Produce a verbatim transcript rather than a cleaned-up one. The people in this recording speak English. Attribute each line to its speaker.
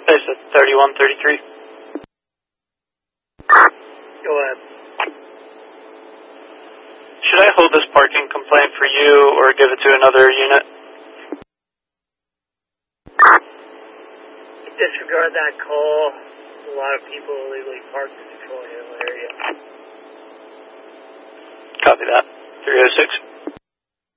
Speaker 1: Base at thirty-one thirty-three.
Speaker 2: Go ahead.
Speaker 1: Should I hold this parking complaint for you or give it to another unit?
Speaker 2: Disregard that call. A lot of people illegally parked in the Control Hill area.
Speaker 1: Copy that. three oh six.